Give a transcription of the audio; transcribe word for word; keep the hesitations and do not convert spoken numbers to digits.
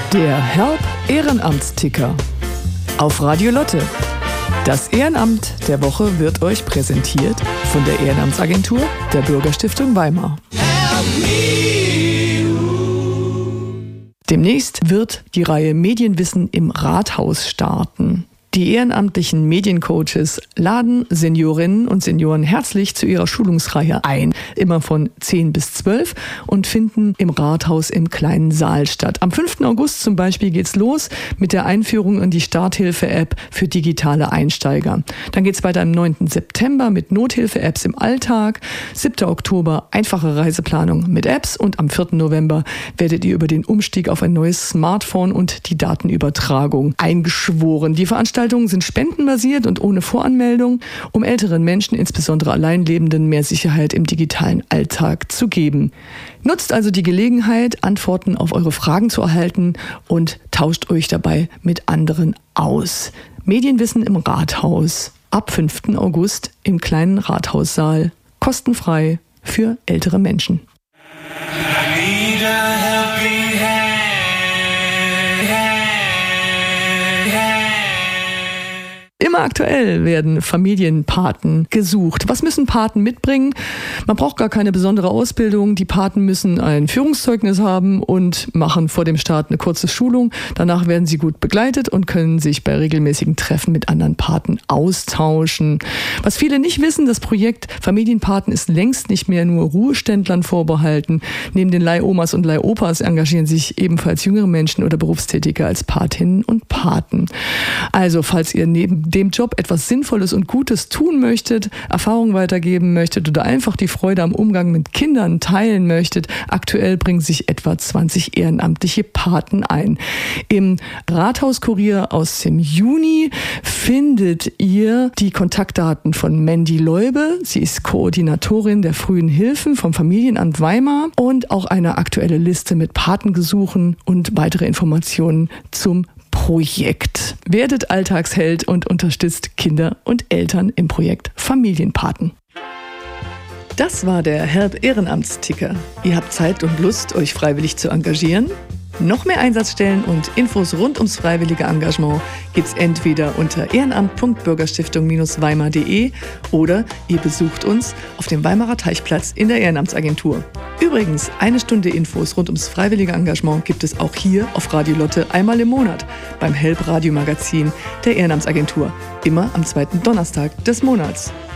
Der Help Ehrenamtsticker auf Radio Lotte. Das Ehrenamt der Woche wird euch präsentiert von der Ehrenamtsagentur der Bürgerstiftung Weimar. Demnächst wird die Reihe Medienwissen im Rathaus starten. Die ehrenamtlichen Mediencoaches laden Seniorinnen und Senioren herzlich zu ihrer Schulungsreihe ein, immer von zehn bis zwölf und finden im Rathaus im kleinen Saal statt. Am fünften August zum Beispiel geht's los mit der Einführung in die Starthilfe-App für digitale Einsteiger. Dann geht's weiter am neunten September mit Nothilfe-Apps im Alltag, siebten Oktober einfache Reiseplanung mit Apps und am vierten November werdet ihr über den Umstieg auf ein neues Smartphone und die Datenübertragung eingeschworen. Die Veranstaltungen sind spendenbasiert und ohne Voranmeldung, um älteren Menschen, insbesondere Alleinlebenden, mehr Sicherheit im digitalen Alltag zu geben. Nutzt also die Gelegenheit, Antworten auf eure Fragen zu erhalten und tauscht euch dabei mit anderen aus. Medienwissen im Rathaus. Ab fünften August im kleinen Rathaussaal. Kostenfrei für ältere Menschen. Immer aktuell werden Familienpaten gesucht. Was müssen Paten mitbringen? Man braucht gar keine besondere Ausbildung. Die Paten müssen ein Führungszeugnis haben und machen vor dem Start eine kurze Schulung. Danach werden sie gut begleitet und können sich bei regelmäßigen Treffen mit anderen Paten austauschen. Was viele nicht wissen, das Projekt Familienpaten ist längst nicht mehr nur Ruheständlern vorbehalten. Neben den Leihomas und Leihopas engagieren sich ebenfalls jüngere Menschen oder Berufstätige als Patinnen und Paten. Also, falls ihr neben dem Job etwas Sinnvolles und Gutes tun möchtet, Erfahrungen weitergeben möchtet oder einfach die Freude am Umgang mit Kindern teilen möchtet, aktuell bringen sich etwa zwanzig ehrenamtliche Paten ein. Im Rathauskurier aus dem Juni findet ihr die Kontaktdaten von Mandy Leube. Sie ist Koordinatorin der frühen Hilfen vom Familienamt Weimar und auch eine aktuelle Liste mit Patengesuchen und weitere Informationen zum Projekt. Werdet Alltagsheld und unterstützt Kinder und Eltern im Projekt Familienpaten. Das war der Help Ehrenamtsticker. Ihr habt Zeit und Lust, euch freiwillig zu engagieren? Noch mehr Einsatzstellen und Infos rund ums freiwillige Engagement gibt's entweder unter ehrenamt punkt bürgerstiftung Bindestrich weimar punkt de oder ihr besucht uns auf dem Weimarer Teichplatz in der Ehrenamtsagentur. Übrigens, eine Stunde Infos rund ums freiwillige Engagement gibt es auch hier auf Radio Lotte einmal im Monat beim Help Radio Magazin der Ehrenamtsagentur. Immer am zweiten Donnerstag des Monats.